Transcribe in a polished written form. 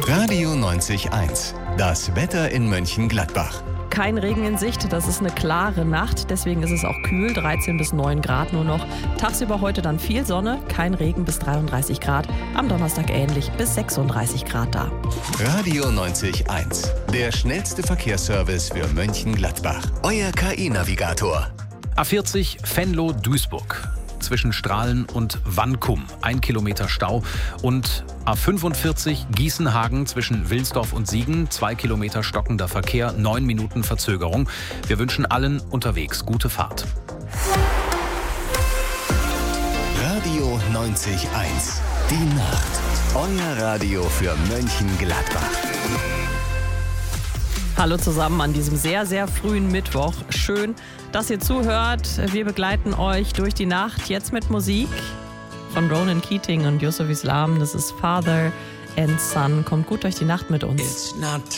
Radio 90.1. Das Wetter in Mönchengladbach. Kein Regen in Sicht, das ist eine klare Nacht, deswegen ist es auch kühl, 13 bis 9 Grad nur noch. Tagsüber heute dann viel Sonne, kein Regen bis 33 Grad, am Donnerstag ähnlich bis 36 Grad da. Radio 90.1. Der schnellste Verkehrsservice für Mönchengladbach. Euer KI-Navigator. A40 Venlo-Duisburg. Zwischen Strahlen und Wankum 1 Kilometer Stau und A45 Gießenhagen zwischen Wilsdorf und Siegen 2 Kilometer stockender Verkehr, 9 Minuten Verzögerung. Wir wünschen allen unterwegs gute Fahrt. Radio 90.1. Die Nacht. Euer Radio für Mönchengladbach. Hallo zusammen an diesem sehr, sehr frühen Mittwoch. Schön, dass ihr zuhört. Wir begleiten euch durch die Nacht jetzt mit Musik von Ronan Keating und Yusuf Islam. Das ist Father and Son. Kommt gut durch die Nacht mit uns.